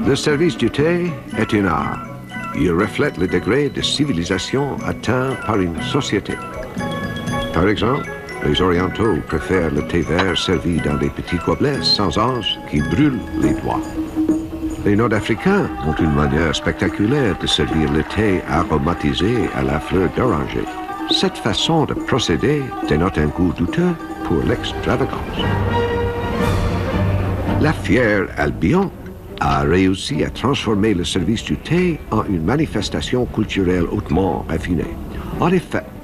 Le service du thé est un art. Il reflète le degré de civilisation atteint par une société. Par exemple, les Orientaux préfèrent le thé vert servi dans des petits gobelets sans anse qui brûlent les doigts. Les Nord-Africains ont une manière spectaculaire de servir le thé aromatisé à la fleur d'oranger. Cette façon de procéder dénote un goût douteux pour l'extravagance. La fière Albion a réussi à transformer le service du thé en une manifestation culturelle hautement raffinée. En effet,